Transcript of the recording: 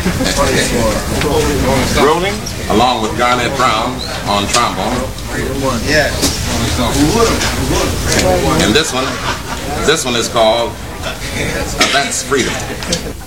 Rolling. Along with Garnett Brown on trombone. And this one is called That's Freedom.